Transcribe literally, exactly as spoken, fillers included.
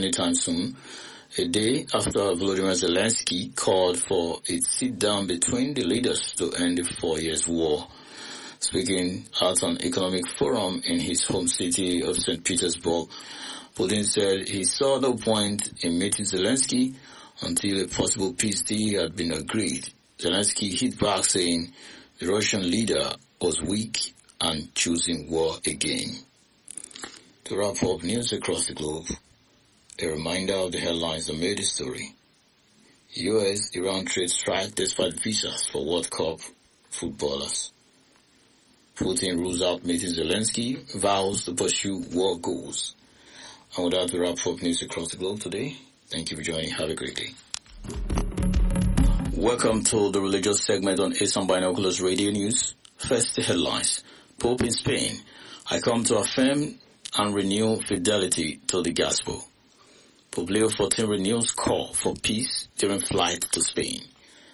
anytime soon, a day after Volodymyr Zelensky called for a sit-down between the leaders to end the four years war. Speaking at an economic forum in his home city of Saint Petersburg, Putin said he saw no point in meeting Zelensky until a possible peace deal had been agreed. Zelensky hit back saying the Russian leader was weak and choosing war again. To wrap up news across the globe, a reminder of the headlines that made the story. U S-Iran trade strike despite visas for World Cup footballers. Putin rules out meeting Zelensky, vows to pursue war goals. And with that, we wrap up news across the globe today. Thank you for joining. Have a great day. Welcome to the religious segment on Asian Binoculars Radio News. First, the headlines. Pope in Spain. I come to affirm and renew fidelity to the gospel. Pope Leo the fourteenth renews call for peace during flight to Spain.